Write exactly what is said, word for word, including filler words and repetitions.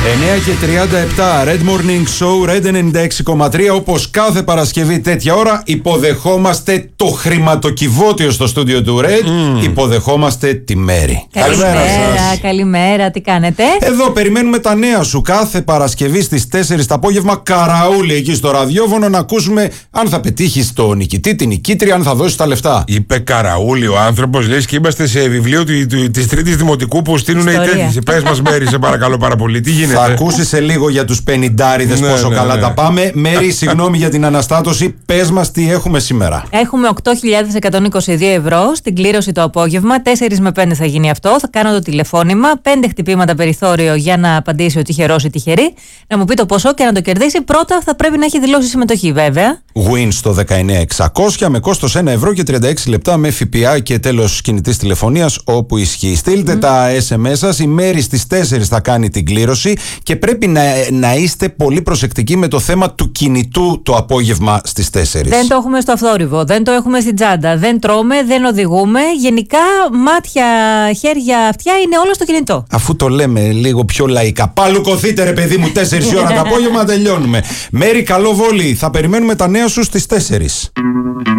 εννιά και τριάντα επτά, Red Morning Show, Red ενενήντα έξι κόμμα τρία. Όπως κάθε Παρασκευή τέτοια ώρα υποδεχόμαστε το χρηματοκιβώτιο στο στούντιο του Red. Mm. Υποδεχόμαστε τη Μέρη. Καλημέρα, καλημέρα σας. Καλημέρα, τι κάνετε? Εδώ περιμένουμε τα νέα σου κάθε Παρασκευή στις τέσσερις το απόγευμα. Καραούλη εκεί στο ραδιόφωνο να ακούσουμε αν θα πετύχεις το νικητή, την νικήτρια, αν θα δώσεις τα λεφτά. Είπε Καραούλη ο άνθρωπος, λες και είμαστε σε βιβλίο του, του, της Τρίτης Δημοτικού που στείλουν οι τέτοιοι. Πες μας, Μέρη, σε παρακαλώ πάρα πολύ. Τι γίνεται? Θα ακούσεις σε λίγο για τους πενηντάριδες, ναι, πόσο ναι, καλά ναι. τα πάμε. Μέρη, συγγνώμη για την αναστάτωση. Πες μας τι έχουμε σήμερα. Έχουμε οκτώ χιλιάδες εκατόν είκοσι δύο ευρώ στην κλήρωση το απόγευμα. τέσσερα με πέντε θα γίνει αυτό. Θα κάνω το τηλεφώνημα. πέντε χτυπήματα περιθώριο για να απαντήσει ο τυχερός ή τυχερή. Να μου πει το ποσό και να το κερδίσει. Πρώτα θα πρέπει να έχει δηλώσει συμμετοχή, βέβαια. Win στο δεκαεννιά εξακόσια με κόστος ένα ευρώ και τριάντα έξι λεπτά με ΦΠΑ και τέλος κινητής τηλεφωνίας όπου ισχύει. Στείλτε mm. τα ες εμ ες σας. Η Μέρη στις τέσσερις θα κάνει την κλήρωση και πρέπει να, να είστε πολύ προσεκτικοί με το θέμα του κινητού το απόγευμα στις τέσσερις. Δεν το έχουμε στο αυθόρυβο, δεν το έχουμε στην τσάντα, δεν τρώμε, δεν οδηγούμε. Γενικά μάτια, χέρια, αυτιά είναι όλα στο κινητό. Αφού το λέμε λίγο πιο λαϊκά. Παλουκωθείτε ρε παιδί μου, τέσσερις η ώρα το απόγευμα τελειώνουμε. Μέρη, καλό βόλι. Θα περιμένουμε τα νέα σου στις τέσσερις.